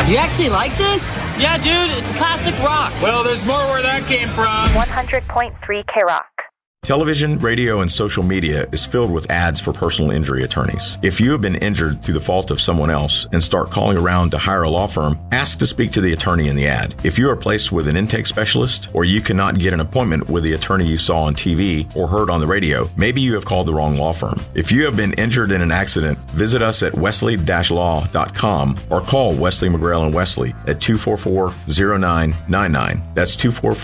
You actually like this? Yeah, dude, it's classic rock. Well, there's more where that came from. 100.3 K-Rock. Television, radio, and social media is filled with ads for personal injury attorneys. If you have been injured through the fault of someone else and start calling around to hire a law firm, ask to speak to the attorney in the ad. If you are placed with an intake specialist or you cannot get an appointment with the attorney you saw on TV or heard on the radio, maybe you have called the wrong law firm. If you have been injured in an accident, visit us at wesley-law.com or call Wesley McGrail and Wesley at 244-0999. That's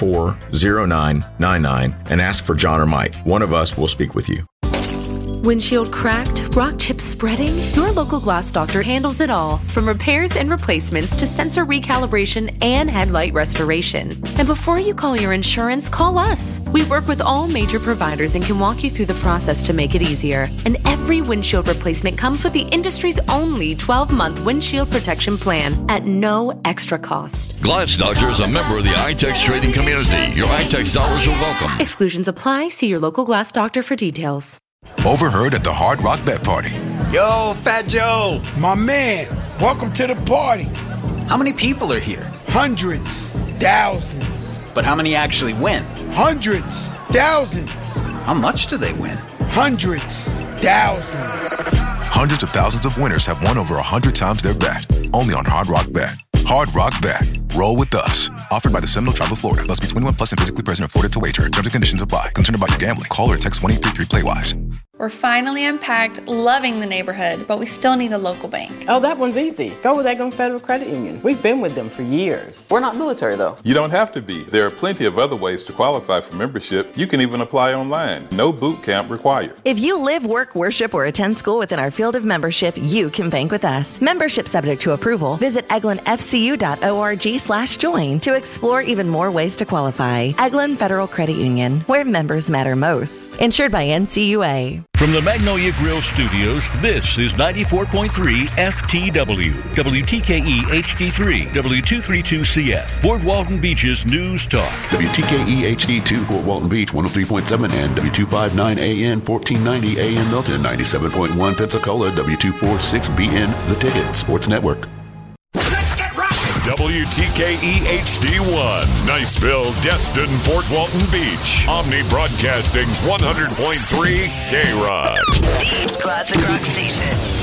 244-0999 and ask for John or Mike. One of us will speak with you. Windshield cracked? Rock chips spreading? Your local glass doctor handles it all, from repairs and replacements to sensor recalibration and headlight restoration. And before you call your insurance, call us. We work with all major providers and can walk you through the process to make it easier. And every windshield replacement comes with the industry's only 12-month windshield protection plan at no extra cost. Glass Doctor is a member of the iTex trading community. Your iTex dollars are welcome. Exclusions apply. See your local glass doctor for details. Overheard at the Hard Rock Bet Party. Yo, Fat Joe. My man, welcome to the party. How many people are here? Hundreds, thousands. But how many actually win? Hundreds, thousands. How much do they win? Hundreds, thousands. Hundreds of thousands of winners have won over 100 times their bet. Only on Hard Rock Bet. Hard Rock Bet. Roll with us. Offered by the Seminole Tribe of Florida. Must be 21 plus and physically present in Florida to wager. Terms and conditions apply. Concerned about your gambling? Call or text 1-833-PLAY-WISE. We're finally unpacked, loving the neighborhood, but we still need a local bank. Oh, that one's easy. Go with Eglin Federal Credit Union. We've been with them for years. We're not military, though. You don't have to be. There are plenty of other ways to qualify for membership. You can even apply online. No boot camp required. If you live, work, worship, or attend school within our field of membership, you can bank with us. Membership subject to approval. Visit eglinfcu.org/join to explore even more ways to qualify. Eglin Federal Credit Union, where members matter most. Insured by NCUA. From the Magnolia Grill Studios, this is 94.3 FTW, WTKE HD3, W232CF, Fort Walton Beach's News Talk. WTKE HD2, Fort Walton Beach, 103.7 and W259AN, 1490 AM Milton, 97.1 Pensacola, W246BN, The Ticket, Sports Network. WTKE HD1, Niceville, Destin, Fort Walton Beach. Omni Broadcasting's 100.3 K-Rock. The classic rock station.